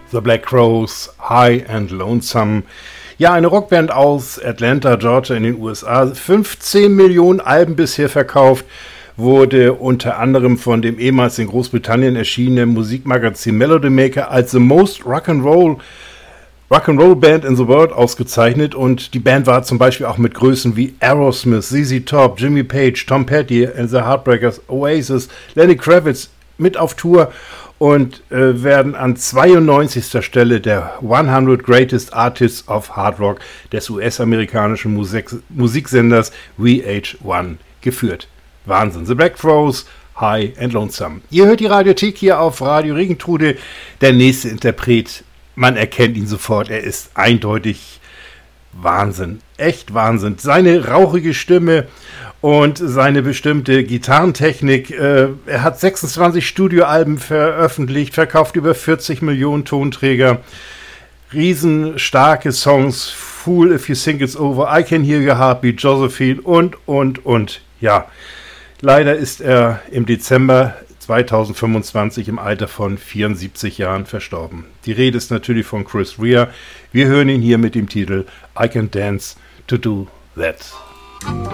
The Black Crowes, High and Lonesome. Ja, eine Rockband aus Atlanta, Georgia in den USA. 15 Millionen Alben bisher verkauft. Wurde unter anderem von dem ehemals in Großbritannien erschienenen Musikmagazin Melody Maker als The Most Rock'n'Roll Band in the World ausgezeichnet. Und die Band war zum Beispiel auch mit Größen wie Aerosmith, ZZ Top, Jimmy Page, Tom Petty and the Heartbreakers, Oasis, Lenny Kravitz mit auf Tour und werden an 92. Stelle der 100 Greatest Artists of Hard Rock des US-amerikanischen Musiksenders VH1 geführt. Wahnsinn. The Black Crowes, High and Lonesome. Ihr hört die Radiothek hier auf Radio Regentrude. Der nächste Interpret, man erkennt ihn sofort. Er ist eindeutig Wahnsinn. Echt Wahnsinn. Seine rauchige Stimme und seine bestimmte Gitarrentechnik. Er hat 26 Studioalben veröffentlicht, verkauft über 40 Millionen Tonträger. Riesenstarke Songs. Fool If You Think It's Over, I Can Hear Your Heartbeat, Josephine und. Ja, leider ist er im Dezember 2025 im Alter von 74 Jahren verstorben. Die Rede ist natürlich von Chris Rea. Wir hören ihn hier mit dem Titel I Can Dance to Do That.